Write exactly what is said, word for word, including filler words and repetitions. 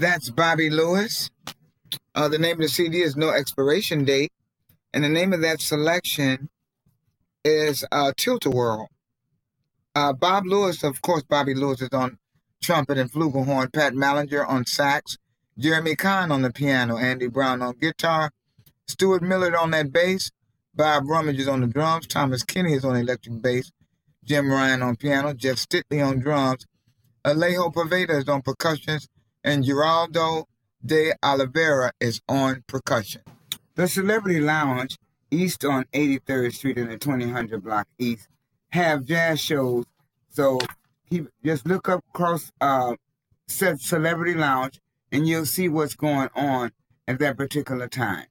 That's Bobby Lewis. Uh, the name of the C D is No Expiration Date. And the name of that selection is uh, Tilt-A-Whirl. Uh, Bob Lewis, of course, Bobby Lewis is on trumpet and flugelhorn, Pat Mallinger on sax, Jeremy Kahn on the piano, Andy Brown on guitar, Stuart Millard on that bass, Bob Rummage is on the drums, Thomas Kenny is on electric bass, Jim Ryan on piano, Jeff Stitley on drums, Alejo Poveda is on percussions, and Geraldo de Oliveira is on percussion. The Celebrity Lounge, east on eighty-third Street in the twenty hundred block east, have jazz shows. So keep, just look up across uh, Celebrity Lounge and you'll see what's going on at that particular time.